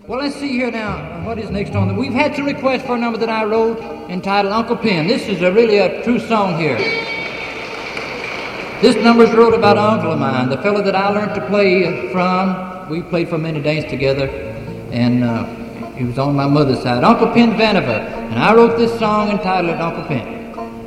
Well, let's see here now. What is next on? We've had some requests for a number that I wrote entitled Uncle Pen. This is really a true song here. This number's wrote about an uncle of mine, the fellow that I learned to play from. We played for many days together, and he was on my mother's side, Uncle Pen Vannevar. And I wrote this song entitled Uncle Pen.